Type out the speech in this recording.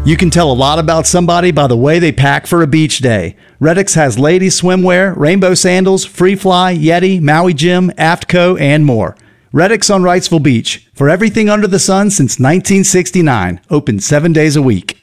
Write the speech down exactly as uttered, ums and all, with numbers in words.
You can tell a lot about somebody by the way they pack for a beach day. Reddix has ladies swimwear, rainbow sandals, Free Fly, Yeti, Maui Jim, Aftco, and more. Reddix on Wrightsville Beach. For everything under the sun since nineteen sixty-nine. Open seven days a week.